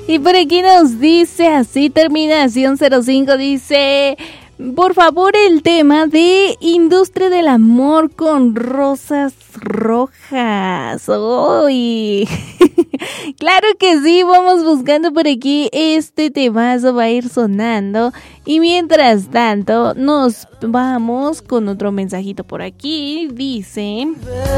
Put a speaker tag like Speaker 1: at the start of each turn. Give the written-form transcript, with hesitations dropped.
Speaker 1: Y por aquí nos dice así, terminación 05, dice... Por favor, el tema de Industria del Amor con Rosas Rojas. ¡Uy! Claro que sí, vamos buscando por aquí. Este temazo va a ir sonando. Y mientras tanto, nos vamos con otro mensajito por aquí. Dice...